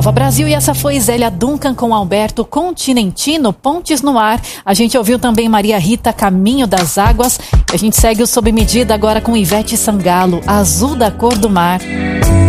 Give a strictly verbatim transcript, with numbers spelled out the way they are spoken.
Nova Brasil, e essa foi Zélia Duncan com Alberto Continentino, Pontes no Ar. A gente ouviu também Maria Rita, Caminho das Águas. A gente segue o Sob Medida agora com Ivete Sangalo, Azul da Cor do Mar.